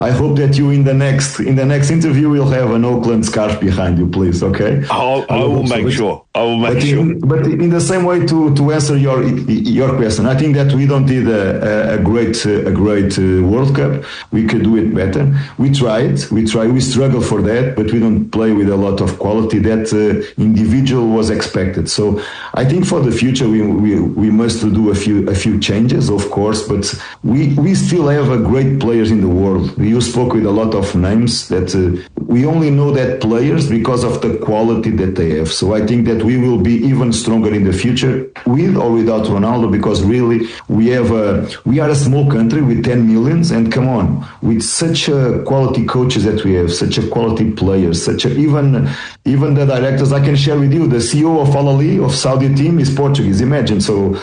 I hope that you in the next interview will have an Auckland scarf behind you, please. Okay. I will make sure. But in the same way, to answer your question, I think that we don't need a great World Cup. We could do it better. We tried. We struggle for that, but we don't play with a lot of quality that individual was expected. So I think for the future we must do a few changes, of course. But we still have a great players in the world. You spoke with a lot of names that we only know that players because of the quality that they have. So I think that we will be even stronger in the future with or without Ronaldo, because really we are a small country with 10 millions, and come on, with such a quality coaches that we have, such a quality players, even the directors. I can share with you, the CEO of Al Ahly of Saudi team is Portuguese. Imagine. So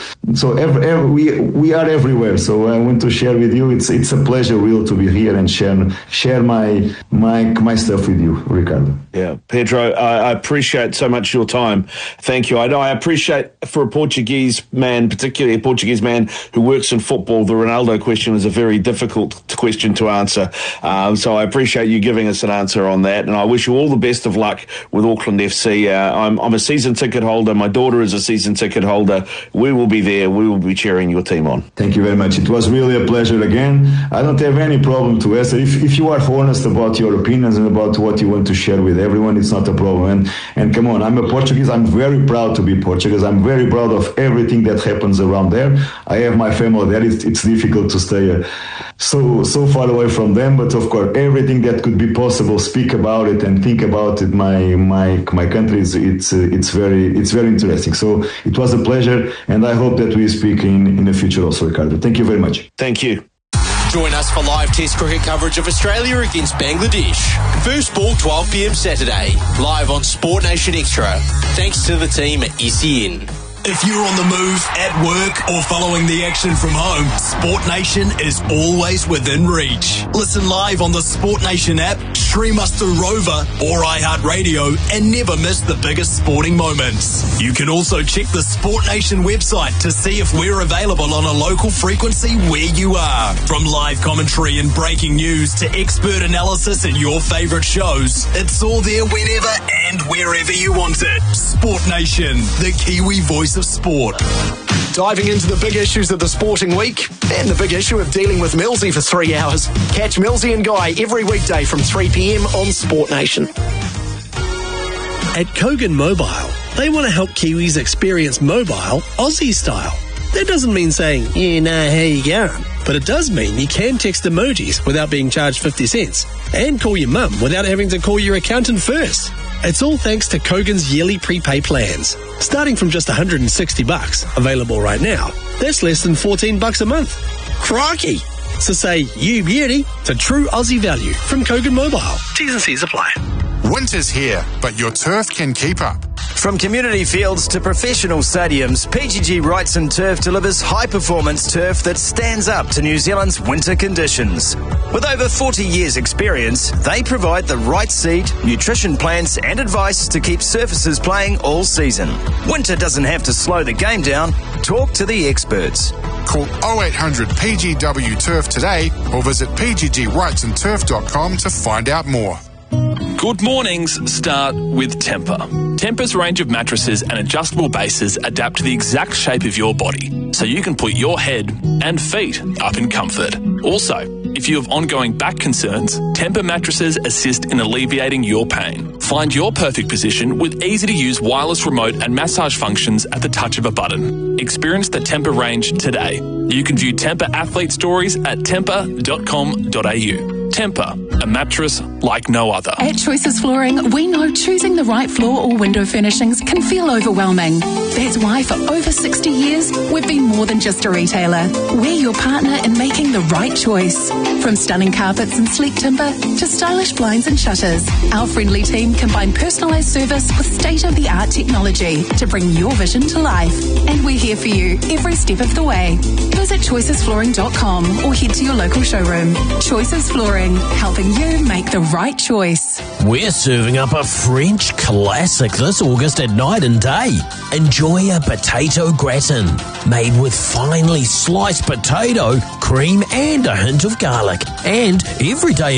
we are everywhere. So I want to share with you. It's a pleasure really to be here and share my stuff with you, Ricardo. Yeah, Pedro, I appreciate so much your time. Thank you. I appreciate, for a Portuguese man, particularly a Portuguese man who works in football, the Ronaldo question is a very difficult question to answer. So I appreciate you giving us an answer on that, and I wish you all the best of luck with Auckland FC. I'm a season ticket holder. My daughter is a season ticket holder. We will be there. We will be cheering your team on. Thank you very much. It was really a pleasure again. I don't have any problem to answer. If you are honest about your opinions and about what you want to share with everyone, it's not a problem. And come on, I'm a Portuguese. I'm very proud to be Portuguese. I'm very proud of everything that happens around there. I have my family there. It's difficult to stay so far away from them, but of course, everything that could be possible, speak about it and think about it. My country it's very interesting. So it was a pleasure, and I hope that we speak in the future also, Ricardo. Thank you very much. Thank you. Join us for live Test cricket coverage of Australia against Bangladesh. First ball 12 p.m. Saturday, live on Sport Nation Extra. Thanks to the team at SEN. If you're on the move, at work, or following the action from home, Sport Nation is always within reach. Listen live on the Sport Nation app, stream us through Rover or iHeartRadio, and never miss the biggest sporting moments. You can also check the Sport Nation website to see if we're available on a local frequency where you are. From live commentary and breaking news to expert analysis and your favourite shows, it's all there whenever and wherever you want it. Sport Nation, the Kiwi voice of sport. Diving into the big issues of the sporting week and the big issue of dealing with Millsy for 3 hours. Catch Millsy and Guy every weekday from 3 p.m. on Sport Nation. At Kogan Mobile, they want to help Kiwis experience mobile Aussie style. That doesn't mean saying, yeah, nah, how you going? But it does mean you can text emojis without being charged 50 cents and call your mum without having to call your accountant first. It's all thanks to Kogan's yearly prepay plans. Starting from just $160, available right now, that's less than $14 a month. Crikey! So say, you beauty, to true Aussie value from Kogan Mobile. T's and C's apply. Winter's here, but your turf can keep up. From community fields to professional stadiums, PGG Wrightson Turf delivers high-performance turf that stands up to New Zealand's winter conditions. With over 40 years' experience, they provide the right seed, nutrition plans and advice to keep surfaces playing all season. Winter doesn't have to slow the game down. Talk to the experts. Call 0800 PGW Turf today or visit pggwrightsonturf.com to find out more. Good mornings start with Temper. Temper's range of mattresses and adjustable bases adapt to the exact shape of your body, so you can put your head and feet up in comfort. Also, if you have ongoing back concerns, Temper mattresses assist in alleviating your pain. Find your perfect position with easy-to-use wireless remote and massage functions at the touch of a button. Experience the Temper range today. You can view Temper athlete stories at temper.com.au. Temper, a mattress like no other. At Choices Flooring, we know choosing the right floor or window furnishings can feel overwhelming. That's why for over 60 years, we've been more than just a retailer. We're your partner in making the right choice. From stunning carpets and sleek timber to stylish blinds and shutters, our friendly team combine personalised service with state-of-the-art technology to bring your vision to life. And we're here for you every step of the way. Visit choicesflooring.com or head to your local showroom. Choices Flooring, helping you make the right choice. We're serving up a French classic this August at night and day. Enjoy a potato gratin made with finely sliced potato, cream and a hint of garlic. And everyday